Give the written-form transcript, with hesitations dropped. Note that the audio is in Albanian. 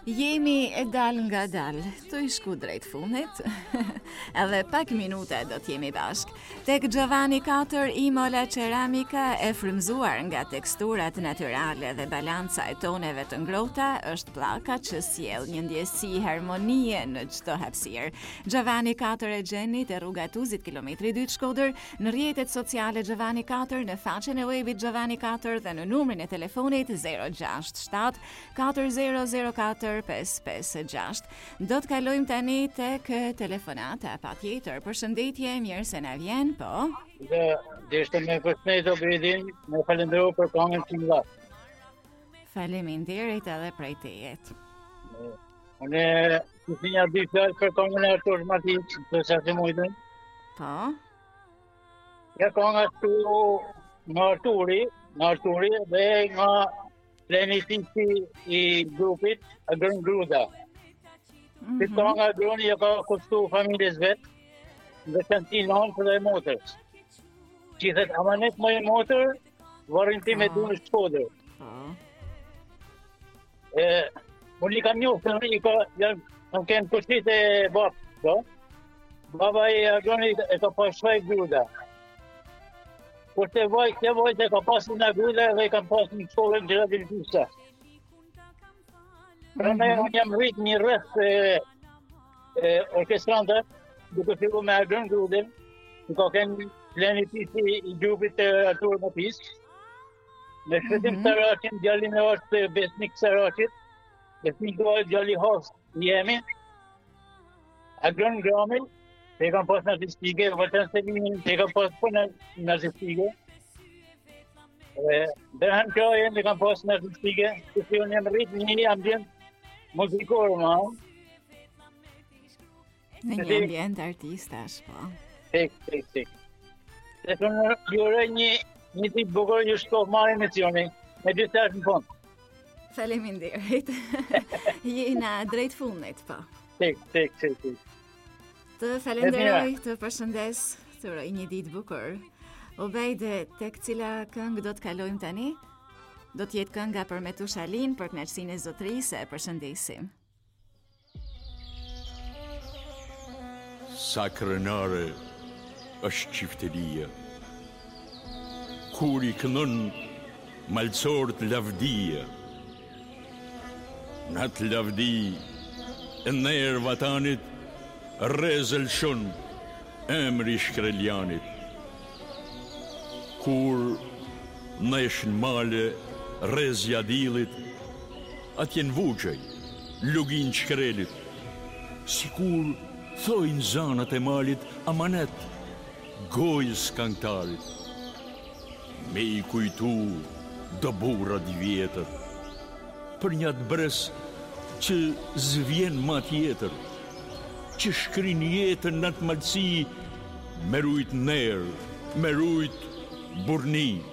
Jemi e dal nga dal, të i shku drejt funit, edhe pak minuta do t'jemi bashk. Tek Giovanni 4 Imola Ceramika e frymzuar nga teksturat natyrale dhe balanca e toneve të ngrohta është pllaka që sjell një ndjesi harmonie në çdo hapësirë. Giovanni 4 e gjeni te rruga Tuzit kilometri 2 Shkodër, në rrjetet sociale Giovanni 4, në faqen e webit Giovanni 4 dhe në numrin e telefonit 067 4004 556. Do të kalojmë tani tek telefonata patjetër. Përshëndetje, mirë se na vjen, po. Dhe ishte me përshëndetje Obedin, me falenderoj për këngën që më dha. Faleminderit edhe prej tejet. Unë kisha një dy fjalë për këngën e Artur Matic, të sa të mujtën. Po. Ja kënga nga Arturi dhe nga plenitisi i grupit Agrën Gruda. Këtë kënga Agrëni ja ka kushtu familjes vetë, dhe kanë ti nënë dhe motërës. Që i thëtë amanet më e motër, varin ti me du në Shkodër. Unë i kam njoftë, në kemë kushtit e babë, baba i Agrëni e ka pashvaj Gruda. Por te vojt e ka pasin në Gruda dhe i kam pasin në Shkodër gjëra dhe lëpisa. Unë jam rrit një rreth orkestranta, duke fillu me Agrën Grudën, në ka kenë plenitisi i grupit të Artur Matic. Me Shëtim Saraqin, djalin e është Besnik Saraqit, dhe filltuar djali Has jemi, Agrën Gramil, se kam pas nazistike, vëtën Selimin, se kam pas për nazistike. Berhan Krajen, se kam pas nazistike, që si unë jam rrit një ambient muzikor, ma. Në një ambient artistash, po. Tek. Dhe të në jure një tip bukur ju shkof marrë emisioni, me dy tash në fund. Faleminderit. Jena drejt fundit, po. Tek. Të falenderoj, të përshëndes, të uroj një ditë bukur. Obejde, tek cila këngë do të kalojmë tani? Do t'jetë kënga për Metush Alin, për kënaqësinë e zotërisë, e përshëndesim. Sa krenare është qifteria, kur i këndon malëcorët lavdia. Në atë lavdi, e nerë vatanit, rezël shun emri shkreljanit. Kur nesh në male rezja dilit, atjen vuqej, lugin shkrelit, si kur thojnë zanat e malit amanet, gojës këngtarit. Me i kujtu do burat vjetër, për një atë bres që zvjen ma tjetër, që shkrin jetën në të malësi, me rujt nerë, me rujt burni.